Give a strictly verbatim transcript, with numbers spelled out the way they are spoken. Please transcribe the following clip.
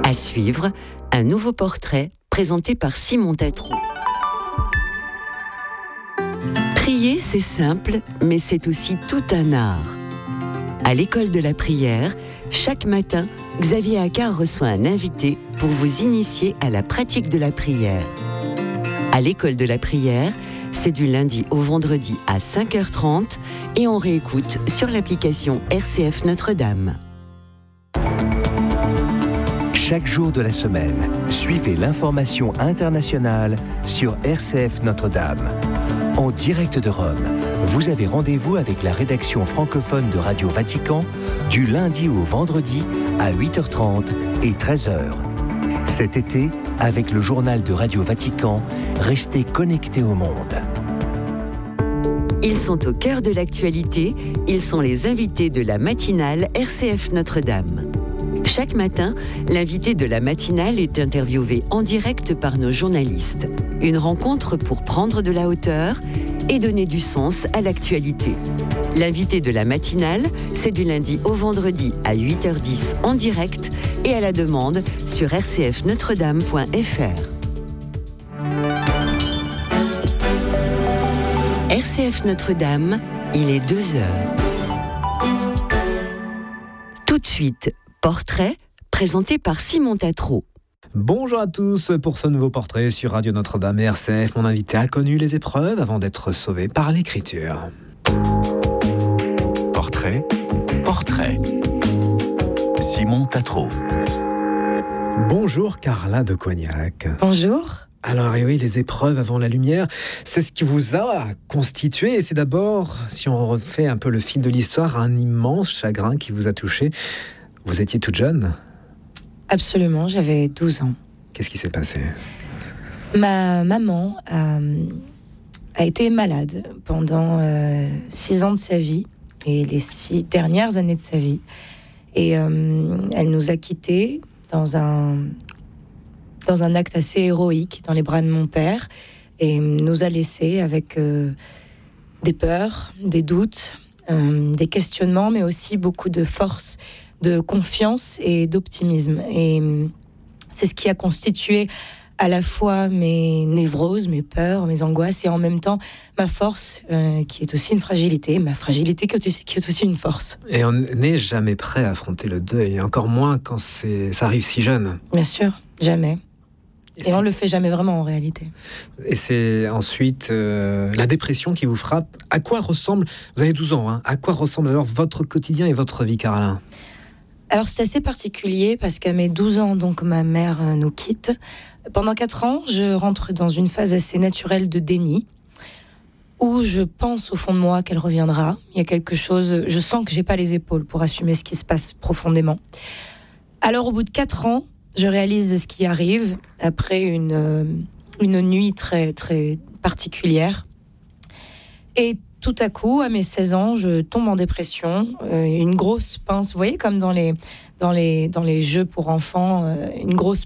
À suivre, un nouveau portrait présenté par Simon Tatro. Prier, c'est simple, mais c'est aussi tout un art. À l'école de la prière, chaque matin, Xavier Accard reçoit un invité pour vous initier à la pratique de la prière. À l'école de la prière, c'est du lundi au vendredi à cinq heures trente et on réécoute sur l'application R C F Notre-Dame. Chaque jour de la semaine, suivez l'information internationale sur R C F Notre-Dame. En direct de Rome, vous avez rendez-vous avec la rédaction francophone de Radio Vatican du lundi au vendredi à huit heures trente et treize heures. Cet été, avec le journal de Radio Vatican, restez connectés au monde. Ils sont au cœur de l'actualité, ils sont les invités de la matinale R C F Notre-Dame. Chaque matin, l'invité de la matinale est interviewé en direct par nos journalistes. Une rencontre pour prendre de la hauteur et donner du sens à l'actualité. L'invité de la matinale, c'est du lundi au vendredi à huit heures dix en direct et à la demande sur r c f notre dame point f r. R C F Notre-Dame, il est deux heures. Tout de suite, portrait présenté par Simon Tatro. Bonjour à tous pour ce nouveau portrait sur Radio Notre-Dame et R C F. Mon invité a connu les épreuves avant d'être sauvé par l'écriture. Portrait, portrait. Simon Tatro. Bonjour Carla de Cognac. Bonjour. Alors et oui, les épreuves avant la lumière, c'est ce qui vous a constitué. Et c'est d'abord, si on refait un peu le fil de l'histoire, un immense chagrin qui vous a touché. Vous étiez toute jeune ? Absolument, j'avais douze ans. Qu'est-ce qui s'est passé ? Ma maman a, a été malade pendant euh, six ans de sa vie, et les six dernières années de sa vie. Et euh, elle nous a quittés dans un, dans un acte assez héroïque, dans les bras de mon père, et nous a laissés avec euh, des peurs, des doutes, euh, des questionnements, mais aussi beaucoup de force, de confiance et d'optimisme. Et c'est ce qui a constitué à la fois mes névroses, mes peurs, mes angoisses, et en même temps ma force, euh, qui est aussi une fragilité, ma fragilité qui est, qui est aussi une force. Et on n'est jamais prêt à affronter le deuil, encore moins quand c'est, ça arrive si jeune. Bien sûr, jamais. Et, et on c'est... le fait jamais vraiment en réalité. Et c'est ensuite euh, la dépression qui vous frappe. À quoi ressemble, vous avez douze ans, hein, à quoi ressemble alors votre quotidien et votre vie, Carla ? Alors c'est assez particulier parce qu'à mes douze ans, donc ma mère euh, nous quitte. Pendant quatre ans, je rentre dans une phase assez naturelle de déni où je pense au fond de moi qu'elle reviendra. Il y a quelque chose, je sens que j'ai pas les épaules pour assumer ce qui se passe profondément. Alors au bout de quatre ans, je réalise ce qui arrive après une, euh, une nuit très, très particulière. Et tout à coup, à mes seize ans, je tombe en dépression, euh, une grosse pince, vous voyez comme dans les, dans les, dans les jeux pour enfants, euh, une grosse